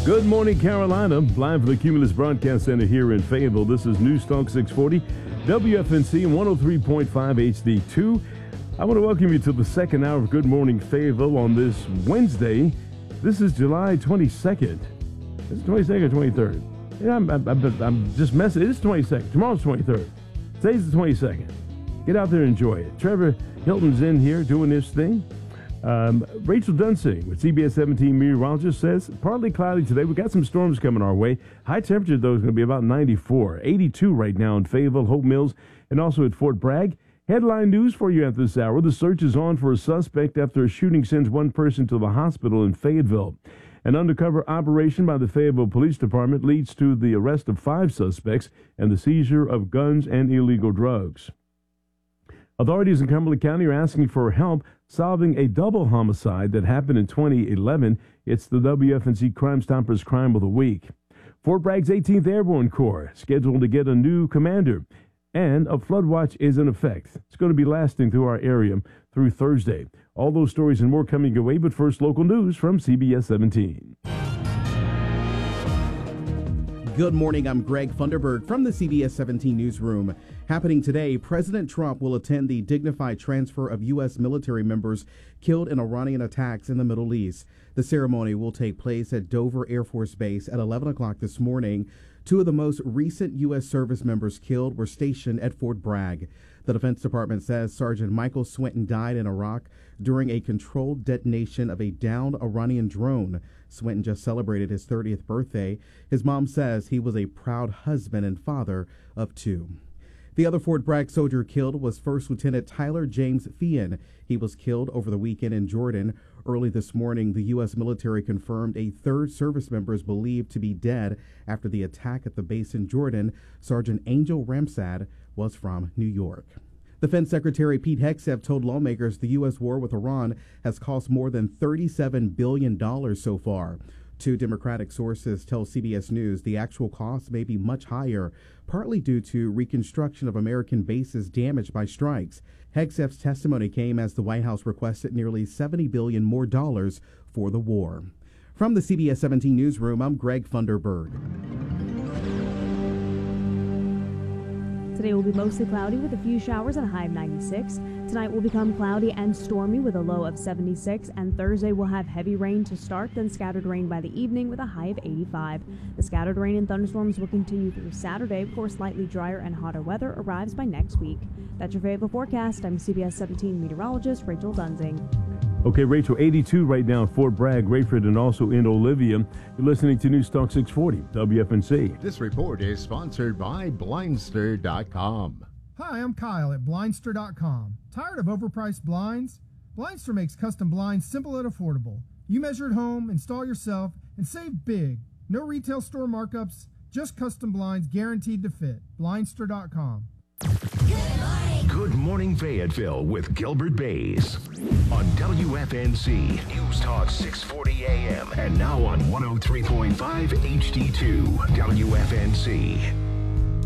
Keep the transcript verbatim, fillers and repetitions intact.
Good morning, Carolina. Live from the Cumulus Broadcast Center here in Fayetteville. This is News Talk six forty, W F N C one oh three point five H D two. I want to welcome you to the second hour of Good Morning Fayetteville on this Wednesday. This is July twenty-second. It's twenty-second or twenty-third? Yeah, I'm, I'm, I'm, I'm just messing. It's twenty-second. Tomorrow's twenty-third. Today's the twenty-second. Get out there and enjoy it. Trevor Hilton's in here doing this thing. Um, Rachel Dunsing with C B S seventeen meteorologist says partly cloudy today. We got some storms coming our way. High temperature, though, is going to be about ninety-four. eighty-two right now in Fayetteville, Hope Mills, and also at Fort Bragg. Headline news for you at this hour. The search is on for a suspect after a shooting sends one person to the hospital in Fayetteville. An undercover operation by the Fayetteville Police Department leads to the arrest of five suspects and the seizure of guns and illegal drugs. Authorities in Cumberland County are asking for help solving a double homicide that happened in twenty eleven. It's the W F N C Crime Stoppers Crime of the Week. Fort Bragg's eighteenth Airborne Corps scheduled to get a new commander, and a flood watch is in effect. It's going to be lasting through our area through Thursday. All those stories and more coming your way, but first, local news from C B S seventeen. Good morning, I'm Greg Funderburg from the C B S seventeen newsroom. Happening today, President Trump will attend the dignified transfer of U S military members killed in Iranian attacks in the Middle East. The ceremony will take place at Dover Air Force Base at eleven o'clock this morning. Two of the most recent U S service members killed were stationed at Fort Bragg. The Defense Department says Sergeant Michael Swinton died in Iraq during a controlled detonation of a downed Iranian drone. Swinton just celebrated his thirtieth birthday. His mom says he was a proud husband and father of two. The other Fort Bragg soldier killed was First Lieutenant Tyler James Feehan. He was killed over the weekend in Jordan. Early this morning, the U S military confirmed a third service member is believed to be dead after the attack at the base in Jordan. Sergeant Angel Ramsad was from New York. Defense Secretary Pete Hegseth told lawmakers the U S war with Iran has cost more than thirty-seven billion dollars so far. Two Democratic sources tell C B S News the actual cost may be much higher, partly due to reconstruction of American bases damaged by strikes. Hegseth's testimony came as the White House requested nearly seventy billion dollars more dollars for the war. From the C B S seventeen newsroom, I'm Greg Funderburg. Today will be mostly cloudy with a few showers and a high of ninety-six. Tonight will become cloudy and stormy with a low of seventy-six, and Thursday will have heavy rain to start, then scattered rain by the evening with a high of eighty-five. The scattered rain and thunderstorms will continue through Saturday before slightly drier and hotter weather arrives by next week. That's your Fayetteville forecast. I'm C B S seventeen meteorologist Rachel Dunsing. Okay, Rachel, eighty-two right now in Fort Bragg, Rayford, and also in Olivia. You're listening to News Talk six forty, W F N C. This report is sponsored by Blindster dot com. Hi, I'm Kyle at Blindster dot com. Tired of overpriced blinds? Blindster makes custom blinds simple and affordable. You measure at home, install yourself, and save big. No retail store markups, just custom blinds guaranteed to fit. Blindster dot com. Good morning, Fayetteville with Gilbert Bays on W F N C News Talk six forty A M and now on one oh three point five H D two W F N C.